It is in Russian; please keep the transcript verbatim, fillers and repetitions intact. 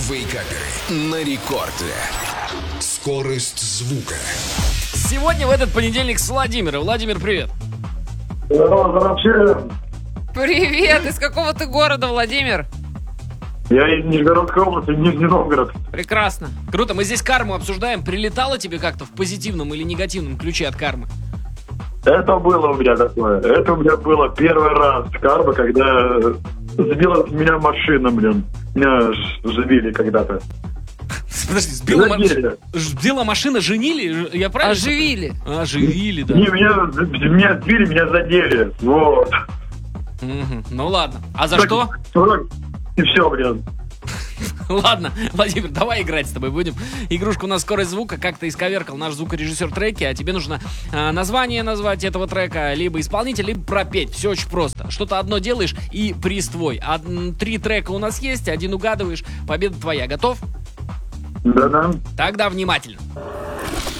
Вейкаперы на рекорде. Скорость звука. Сегодня в этот понедельник с Владимиром. Владимир, привет. Здорово, здорово. Привет! Из какого ты города, Владимир? Я из Нижегородской области, Нижний Новгород. Прекрасно. Круто, мы здесь карму обсуждаем. Прилетало тебе как-то в позитивном или негативном ключе от кармы? Это было у меня такое. Это у меня было первый раз карма, когда сбила меня машина, блин. Меня ж- живили когда-то. Подожди, сбила, ма- Задели. сбила машина, женили? Я правильно? Оживили. А, оживили, да. Не, меня, меня сбили, меня задели. Вот. Мгм. Ну ладно. А за Так, что? сорок, И все, блин. Ладно, Владимир, давай играть с тобой будем. Игрушка у нас «Скорость звука». Как ты исковеркал наш звукорежиссер треки, а тебе нужно а, название назвать этого трека, либо исполнитель, либо пропеть. Все очень просто. Что-то одно делаешь и приз твой. А, м, три трека у нас есть, один угадываешь. Победа твоя. Готов? Да-да. Тогда внимательно.